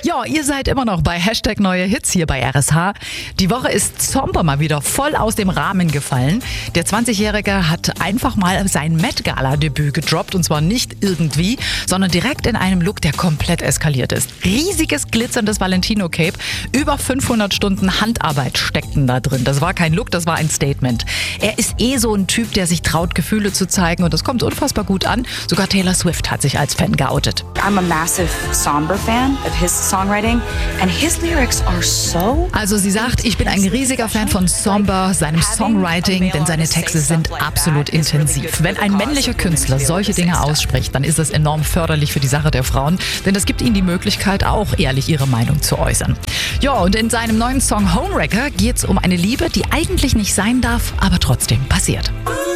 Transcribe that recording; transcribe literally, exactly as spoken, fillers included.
Ja, ihr seid immer noch bei Hashtag neue Hits hier bei R S H. Die Woche ist Zomber mal wieder voll aus dem Rahmen gefallen. Der zwanzigjährige hat einfach mal sein Met-Gala-Debüt gedroppt und zwar nicht irgendwie, sondern direkt in einem Look, der komplett eskaliert ist. Riesiges glitzerndes Valentino-Cape, über fünfhundert Stunden Handarbeit steckten da drin. Das war kein Look, das war ein Statement. Er ist eh so ein Typ, der sich traut, Gefühle zu zeigen und das kommt unfassbar gut an. Sogar Taylor Swift hat sich als Fan geoutet. I'm a massive Somber fan of his songwriting and his lyrics are so... Also sie sagt, ich bin ein riesiger Fan von Somber, seinem Songwriting, denn seine Texte sind absolut intensiv. Wenn ein männlicher Künstler solche Dinge ausspricht, dann ist das enorm förderlich für die Sache der Frauen, denn das gibt ihnen die Möglichkeit, auch ehrlich ihre Meinung zu äußern. Ja, und in seinem neuen Song Homewrecker geht es um eine Liebe, die eigentlich nicht sein darf, aber trotzdem passiert.